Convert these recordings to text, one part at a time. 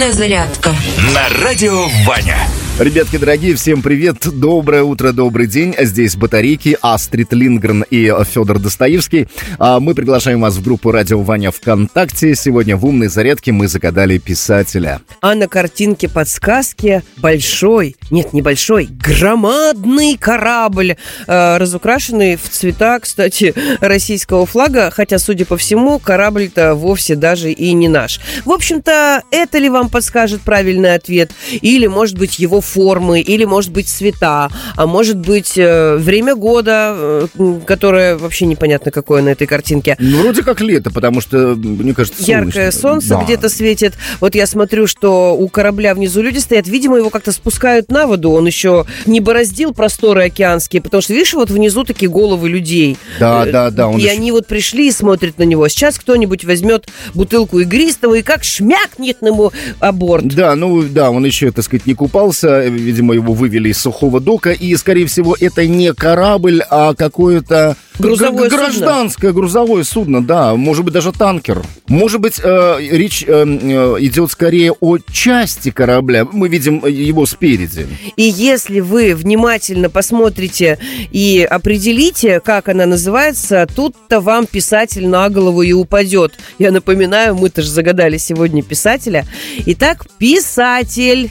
Умная зарядка на радио Ваня. Ребятки дорогие, всем привет, доброе утро, добрый день. Здесь батарейки, Астрид Линдгрен и Федор Достоевский. Мы приглашаем вас в группу «Радио Ваня» ВКонтакте. Сегодня в «Умной зарядке» мы загадали писателя. А на картинке подсказки большой, нет, небольшой, громадный корабль, разукрашенный в цвета, кстати, российского флага, хотя, судя по всему, корабль-то вовсе даже и не наш. В общем-то, это ли вам подскажет правильный ответ? Или, может быть, его формы, или, может быть, цвета, а может быть, время года, которое вообще непонятно какое на этой картинке. Ну, вроде как лето, потому что, мне кажется, яркое солнце, да, где-то светит. Вот я смотрю, что у корабля внизу люди стоят, видимо, его как-то спускают на воду, он еще не бороздил просторы океанские, потому что, видишь, вот внизу такие головы людей. Да. И они вот пришли и смотрят на него. Сейчас кто-нибудь возьмет бутылку игристого и как шмякнет на ему о борт. Да, он еще, так сказать, не купался. Видимо, его вывели из сухого дока. И, скорее всего, это не корабль, а какое-то гражданское грузовое судно. Да, может быть, даже танкер. Может быть, речь идет скорее о части корабля. Мы видим его спереди. И если вы внимательно посмотрите и определите, как она называется, тут-то вам писатель на голову и упадет. Я напоминаю, мы-то же загадали сегодня писателя. Итак, писатель.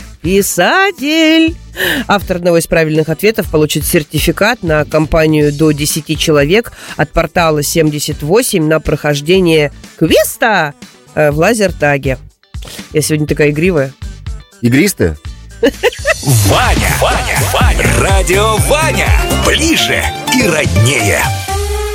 Автор одного из правильных ответов получит сертификат на компанию до 10 человек от портала 78 на прохождение квеста в лазертаге. Я сегодня такая игривая. Игристая? Ваня. Радио Ваня. Ближе и роднее.